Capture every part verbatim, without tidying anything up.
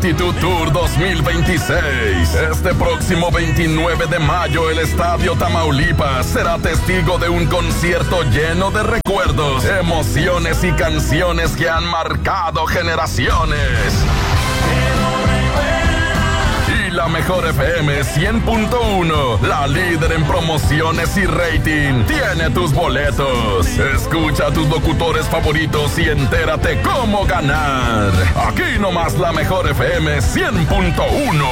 Actitud Tour dos mil veintiséis. Este próximo veintinueve de mayo el Estadio Tamaulipas será testigo de un concierto lleno de recuerdos, emociones y canciones que han marcado generaciones. Y la mejor F M cien punto uno, la líder en promociones y rating, tiene tus boletos. Escucha a tus locutores favoritos y entérate cómo ganar. Aquí nomás la mejor F M cien punto uno.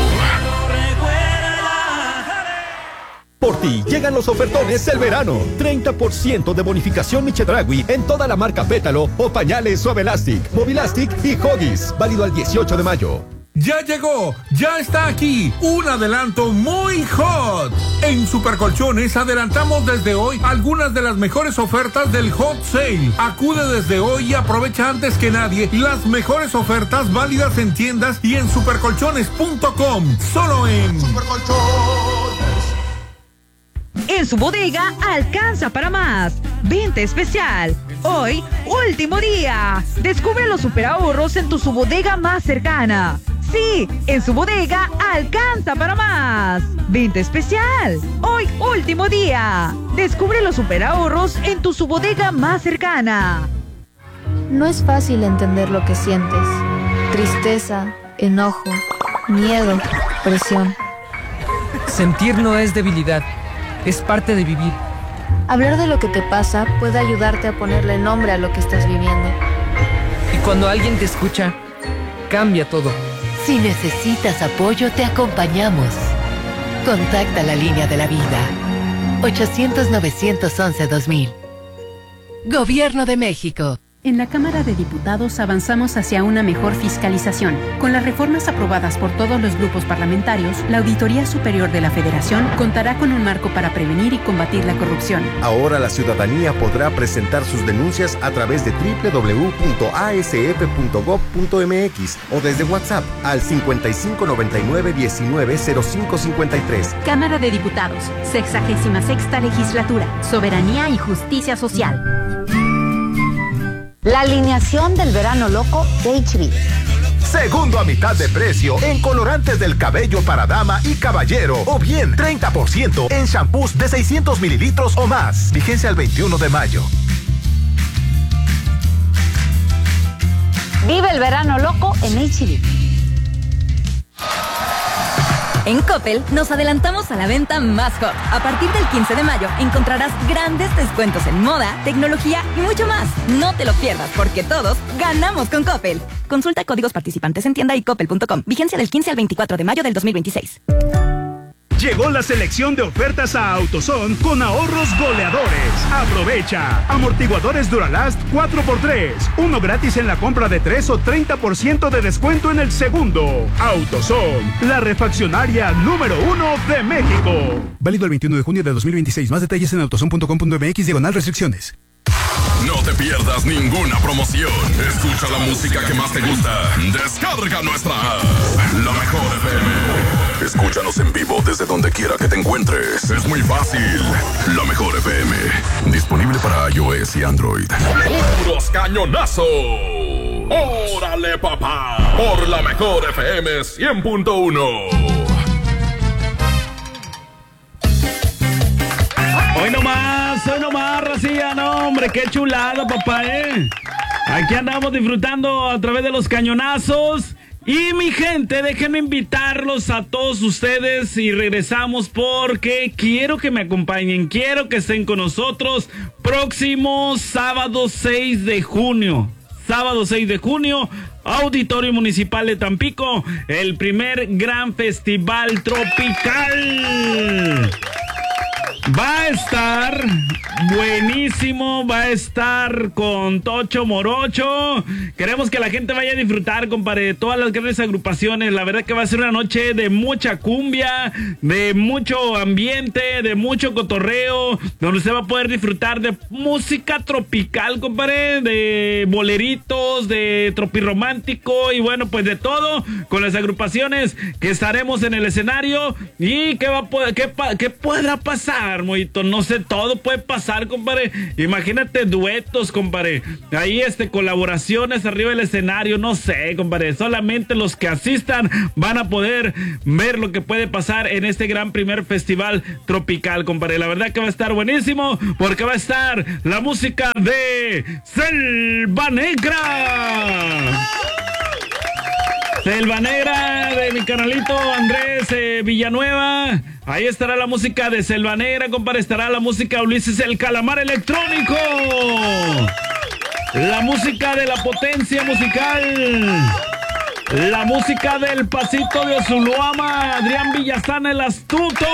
Por ti llegan los ofertones del verano. treinta por ciento de bonificación Michedragui en toda la marca Pétalo o pañales Suave Elastic, Movilastic y Huggies. Válido al dieciocho de mayo. Ya llegó, ya está aquí, un adelanto muy hot. En Supercolchones adelantamos desde hoy algunas de las mejores ofertas del Hot Sale. Acude desde hoy y aprovecha antes que nadie las mejores ofertas válidas en tiendas y en supercolchones punto com. Solo en Supercolchones. En su bodega alcanza para más. Venta especial. Hoy, último día. Descubre los superahorros en tu subodega más cercana. Sí, en su bodega alcanza para más. Venta especial. Hoy, último día. Descubre los superahorros en tu subodega más cercana. No es fácil entender lo que sientes. Tristeza, enojo, miedo, presión. Sentir no es debilidad, es parte de vivir. Hablar de lo que te pasa puede ayudarte a ponerle nombre a lo que estás viviendo. Y cuando alguien te escucha, cambia todo. Si necesitas apoyo, te acompañamos. Contacta la línea de la vida. ochocientos, novecientos once, dos mil. Gobierno de México. En la Cámara de Diputados avanzamos hacia una mejor fiscalización. Con las reformas aprobadas por todos los grupos parlamentarios, la Auditoría Superior de la Federación contará con un marco para prevenir y combatir la corrupción. Ahora la ciudadanía podrá presentar sus denuncias a través de doble u doble u doble u punto a s f punto gob punto m x o desde WhatsApp al cincuenta y cinco noventa y nueve diecinueve cero cinco cincuenta y tres. Cámara de Diputados, sexagésima sexta legislatura, soberanía y justicia social. La alineación del verano loco de H B. Segundo a mitad de precio en colorantes del cabello para dama y caballero. O bien treinta por ciento en shampoos de seiscientos mililitros o más. Vigencia el veintiuno de mayo. Vive el verano loco en H B. En Coppel nos adelantamos a la venta más hot. A partir del quince de mayo encontrarás grandes descuentos en moda, tecnología y mucho más. No te lo pierdas porque todos ganamos con Coppel. Consulta códigos participantes en tienda y coppel punto com. Vigencia del quince al veinticuatro de mayo del dos mil veintiséis. Llegó la selección de ofertas a AutoZone con ahorros goleadores. Aprovecha. Amortiguadores Duralast cuatro por tres. Uno gratis en la compra de tres o treinta por ciento de descuento en el segundo. AutoZone, la refaccionaria número uno de México. Válido el veintiuno de junio de dos mil veintiséis. Más detalles en autozone punto com punto m x diagonal restricciones. No te pierdas ninguna promoción. Escucha la música que más te gusta. Descarga nuestra app. La mejor F M. Escúchanos en vivo desde donde quiera que te encuentres. Es muy fácil. La mejor F M. Disponible para iOS y Android. ¡Puros cañonazos! ¡Órale, papá! Por la mejor F M cien punto uno. Hoy nomás, hoy nomás, racilla, no, hombre, qué chulada, papá, eh. Aquí andamos disfrutando a través de los cañonazos. Y mi gente, déjenme invitarlos a todos ustedes y regresamos porque quiero que me acompañen, quiero que estén con nosotros próximo sábado seis de junio. Sábado seis de junio, Auditorio Municipal de Tampico, el primer gran festival tropical. Va a estar buenísimo, va a estar con Tocho Morocho. Queremos que la gente vaya a disfrutar, compadre, de todas las grandes agrupaciones. La verdad que va a ser una noche de mucha cumbia, de mucho ambiente, de mucho cotorreo, donde usted va a poder disfrutar de música tropical, compadre, de boleritos, de tropirromántico y bueno, pues de todo, con las agrupaciones que estaremos en el escenario. ¿Y qué va a qué, qué podrá pasar? pasar, Moito, no sé, todo puede pasar, compadre. Imagínate duetos, compadre. Ahí, este, colaboraciones arriba del escenario, no sé, compadre. Solamente los que asistan van a poder ver lo que puede pasar en este gran primer festival tropical, compadre. La verdad que va a estar buenísimo porque va a estar la música de Selva Negra. Selva Negra de mi canalito Andrés eh, Villanueva. Ahí estará la música de Selva Negra, compadre. Estará la música de Ulises el Calamar Electrónico. La música de la potencia musical. La música del Pasito de Osuluama, Adrián Villazana el Astuto.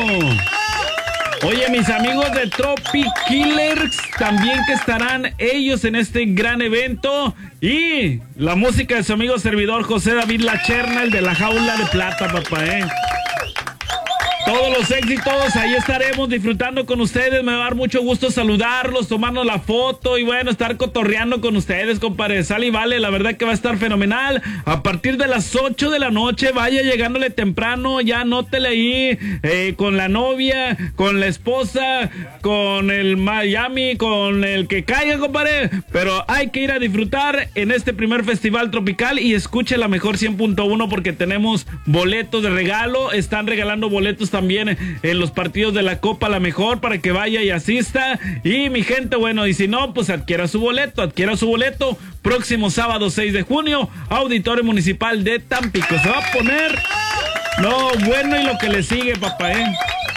Oye, mis amigos de Tropic Killers, también que estarán ellos en este gran evento. Y la música de su amigo servidor José David Lacherna, el de la Jaula de Plata, papá, eh. Todos los éxitos, ahí estaremos disfrutando con ustedes. Me va a dar mucho gusto saludarlos, tomarnos la foto y bueno, estar cotorreando con ustedes, compadre. Sale y vale, la verdad que va a estar fenomenal. A partir de las ocho de la noche, vaya llegándole temprano, ya anótele ahí eh, con la novia, con la esposa, con el Miami, con el que caiga, compadre. Pero hay que ir a disfrutar en este primer festival tropical y escuche la mejor cien punto uno porque tenemos boletos de regalo. Están regalando boletos también en los partidos de la Copa La Mejor para que vaya y asista. Y mi gente, bueno, y si no, pues adquiera su boleto, adquiera su boleto. Próximo sábado seis de junio, Auditorio Municipal de Tampico. Se va a poner, no, bueno, y lo que le sigue, papá, eh.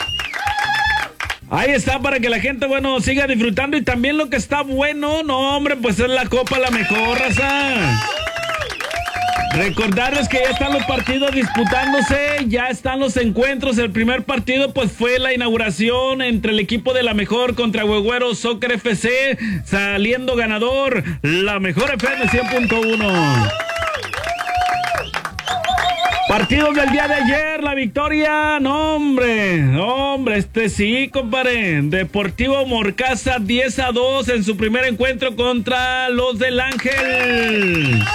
Ahí está para que la gente, bueno, siga disfrutando. Y también lo que está bueno, no, hombre, pues es la Copa La Mejor, raza. Recordarles que ya están los partidos disputándose, ya están los encuentros. El primer partido pues fue la inauguración entre el equipo de La Mejor contra Huehuero Soccer F C, saliendo ganador La Mejor F M cien punto uno. Partidos del día de ayer, la victoria, no hombre, no hombre, este sí, compadre. Deportivo Morcaza diez a dos en su primer encuentro contra los del Ángel.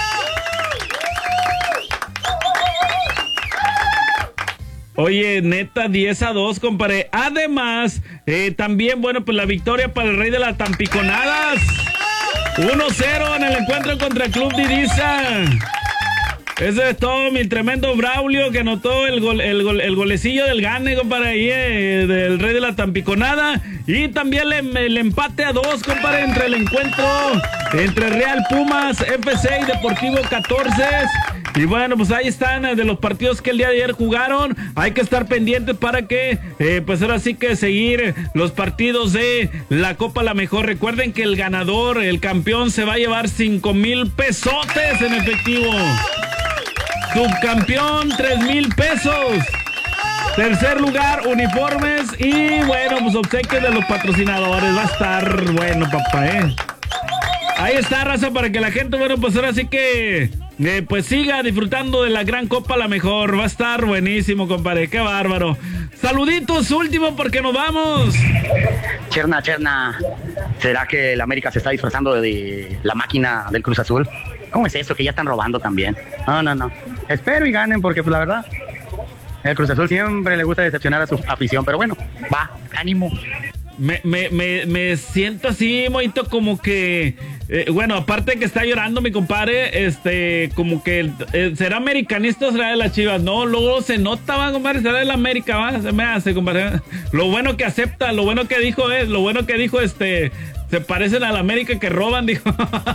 Oye, neta, diez a dos, compadre. Además, eh, también, bueno, pues la victoria para el Rey de las Tampiconadas. uno cero en el encuentro contra el Club Didiza. Ese es todo, mi tremendo Braulio, que anotó el, gol, el, gol, el golecillo del gane, compadre, ahí, eh, del Rey de la Tampiconada. Y también el, el empate a dos, compadre, entre el encuentro entre Real Pumas F C y Deportivo catorce. Y bueno, pues ahí están de los partidos que el día de ayer jugaron. Hay que estar pendientes para que, eh, pues ahora sí que seguir los partidos de la Copa La Mejor. Recuerden que el ganador, el campeón, se va a llevar cinco mil pesotes en efectivo. Subcampeón, tres mil pesos. Tercer lugar, uniformes. Y bueno, pues obsequios de los patrocinadores. Va a estar bueno, papá, eh. Ahí está, raza, para que la gente, bueno, pues ahora sí que eh, pues siga disfrutando de la gran Copa La Mejor. Va a estar buenísimo, compadre, qué bárbaro. Saluditos, último, porque nos vamos. Cherna, Cherna, ¿será que el América se está disfrazando de la máquina del Cruz Azul? ¿Cómo es eso? Que ya están robando también. No, no, no. Espero y ganen, porque pues la verdad, el Cruz Azul siempre le gusta decepcionar a su afición, pero bueno, va, ánimo. Me, me, me, me siento así, Moito, como que, eh, bueno, aparte de que está llorando mi compadre, este, como que eh, será americanista o será de las Chivas. No, luego se nota, va, compadre, será de la América, va, se me hace, compadre. Lo bueno que acepta, lo bueno que dijo es, lo bueno que dijo, este, se parecen a la América que roban, dijo.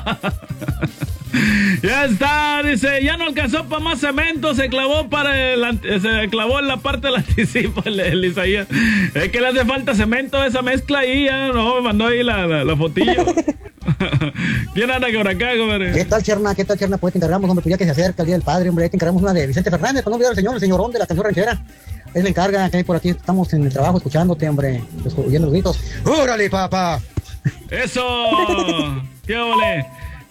Ya está, dice, ya no alcanzó para más cemento, se clavó para el, se clavó en la parte del anticipo el, el Isaías. Es que le hace falta cemento esa mezcla ahí, ya, no, me mandó ahí la, la, la fotillo. ¿Quién anda por acá, compadre? ¿Qué tal, Cherna? ¿Qué tal, Cherna? Pues te encargamos, hombre, pues ya que se acerca el Día del Padre, hombre, ahí te encargamos una de Vicente Fernández, para no olvidar al señor, el señorón de la canción ranchera. Él le encarga, que hay por aquí, estamos en el trabajo escuchándote, hombre, oyendo los gritos. ¡Órale, papá! ¡Eso! ¡Qué ole!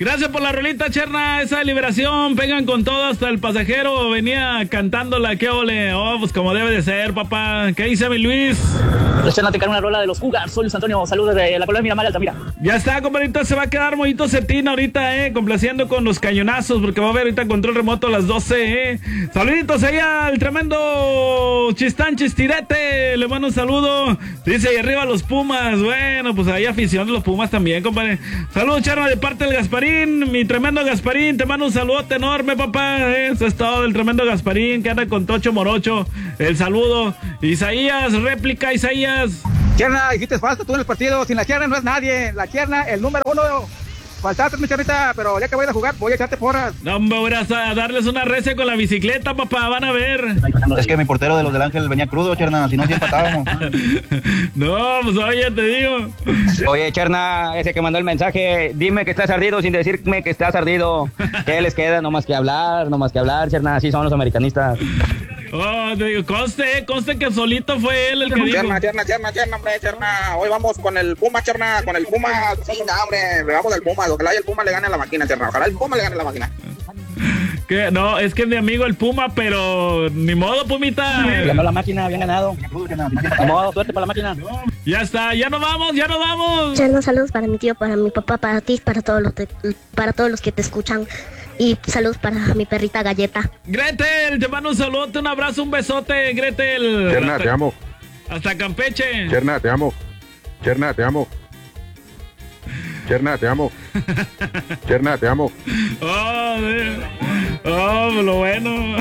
Gracias por la rolita, Cherna. Esa liberación, pegan con todo, hasta el pasajero venía cantándola. Qué ole. Oh, pues como debe de ser, papá. ¿Qué dice mi Luis? Cherna, te carga una rola de los Cougars. Soy Luis Antonio. Saludos de la colonia Miramar Altamira. Ya está, compadrito. Se va a quedar Mollito Cetina ahorita, eh. Complaciendo con los cañonazos, porque va a haber ahorita control remoto a las doce, eh. Saluditos ahí al tremendo Chistán Chistirete. Le mando un saludo. Dice ahí arriba los Pumas. Bueno, pues ahí afición de los Pumas también, compadre. Saludos, Cherna, de parte del Gasparín. Mi tremendo Gasparín. Te mando un saludote enorme, papá. Eh. Eso es todo del tremendo Gasparín que anda con Tocho Morocho. El saludo. Isaías, réplica, Isaías. Cherna, hiciste falta tú en el partido. Sin la Cherna no es nadie. La Cherna, el número uno. Faltaste, mi Chernita, pero ya que voy a jugar, voy a echarte porras. No, me voy a darles una recia con la bicicleta, papá. Van a ver. Es que mi portero de los del Ángel venía crudo, Cherna. Si no, sí empatábamos. No, pues oye, te digo. Oye, Cherna, ese que mandó el mensaje, dime que estás ardido sin decirme que estás ardido. ¿Qué les queda? No más que hablar, no más que hablar, Cherna. Así son los americanistas. Oh, te digo, conste, conste que solito fue él el que dijo. Cherna, Cherna, Cherna, Cherna, hombre, Cherna. Hoy vamos con el Puma, Cherna, con el Puma. Sí, no, hombre, le vamos al Puma. Ojalá el Puma le gane a la máquina, Cherna. Ojalá el Puma le gane a la máquina. ¿Qué? No, es que es mi amigo el Puma, pero ni modo, Pumita. Ganó la máquina, bien ganado. Ni modo, suerte para la máquina. Ya está, ya nos vamos, ya nos vamos. Cherna, saludos para mi tío, para mi papá, para ti, para todos los, te, para todos los que te escuchan. Y saludos para mi perrita Galleta. Gretel, te mando un saludo, un abrazo, un besote, Gretel. Cherna, te amo. Hasta Campeche. Cherna, te amo. Cherna, te amo. Cherna, te amo. Cherna, te amo. Oh, oh, lo bueno.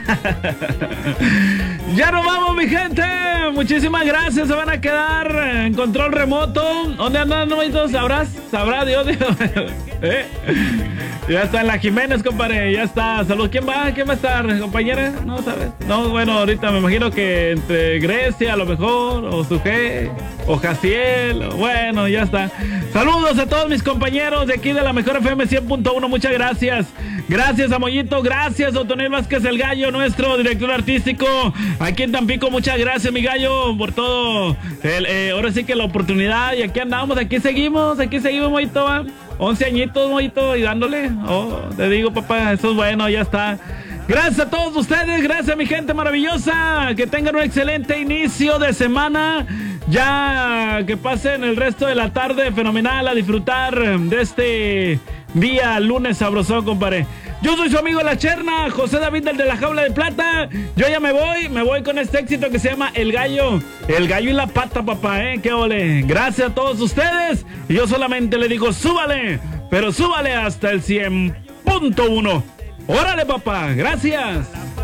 Ya nos vamos, mi gente. Muchísimas gracias. Se van a quedar en control remoto. ¿Dónde andan, no? ¿Sabrás? Sabrá Dios. ¿Eh? Ya está en la Jiménez, compadre. Ya está. Salud. ¿Quién va? ¿Quién va a estar, compañera? No sabes. No, bueno, ahorita me imagino que entre Grecia, a lo mejor, o Sujé, o Jaciel. O bueno, ya está. Saludos a todos mis compañeros de aquí de la Mejor F M cien punto uno. Muchas gracias. Gracias a Mollito. Gracias a Otoniel Vázquez, el gallo, nuestro director artístico. Aquí en Tampico, muchas gracias, mi gallo, por todo. El, eh, ahora sí que la oportunidad. Y aquí andamos, aquí seguimos, aquí seguimos, Mollito. ¿eh? once añitos, Mollito, y dándole. Oh, te digo, papá, eso es bueno, ya está. Gracias a todos ustedes, gracias a mi gente maravillosa. Que tengan un excelente inicio de semana. Ya que pasen el resto de la tarde fenomenal a disfrutar de este día lunes sabrosón, compadre. Yo soy su amigo La Cherna, José David, del de la Jaula de Plata. Yo ya me voy, me voy con este éxito que se llama El Gallo. El Gallo y la Pata, papá, ¿eh? ¡Qué ole! Gracias a todos ustedes. Y yo solamente le digo, súbale, pero súbale hasta el cien punto uno. ¡Órale, papá! ¡Gracias!